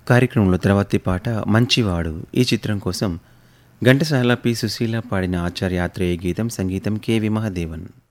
కార్యక్రమంలో తర్వాతి పాట మంచివాడు ఈ చిత్రం కోసం ఘంటసాల పి సుశీల పాడిన ఆచార్య ఆత్రేయ గీతం సంగీతం కెవి మహాదేవన్.